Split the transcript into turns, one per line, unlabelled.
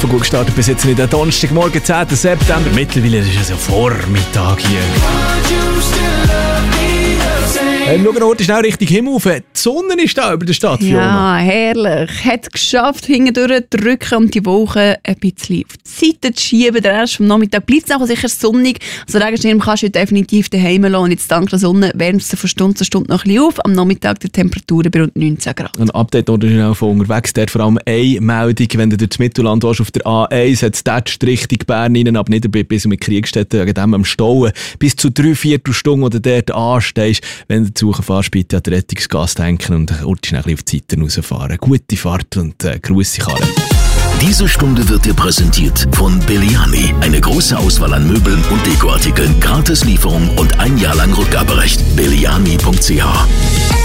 Haufen gut gestartet bis jetzt in den Donnerstagmorgen, 10. September. Mittlerweile ist es ja Vormittag hier. Schau noch schnell Richtung Himmel auf. Die Sonne ist da über der Stadt,
Ja,
Fiona.
herrlich. Hat es geschafft, hindurch zu drücken und die Woche ein bisschen auf die Seite zu schieben. Der Rest vom Nachmittag bleibt es auch sicher sonnig. Also Regenschirm kannst du definitiv daheim lassen. Und jetzt dank der Sonne wärmt es von Stunde zu Stunde noch ein bisschen auf. Am Nachmittag die Temperaturen bei rund 19 Grad.
Ein Update oder schnell von unterwegs. Der vor allem eine Meldung, wenn du durchs Mittelland willst, auf der A1, hat es dort Richtung Bern rein, aber nicht bis mit Kriegstetten, wegen dem am Stauen. Bis zu 3/4 Stunden, wo du dort anstehst, wenn du zu fährst, bitte an den Rettungsgas denken und schnell auf die Seite rausfahren. Gute Fahrt und Grüße, Karl.
Diese Stunde wird dir präsentiert von Belliani. Eine große Auswahl an Möbeln und Dekoartikeln, Gratislieferung und ein Jahr lang Rückgaberecht. Belliani.ch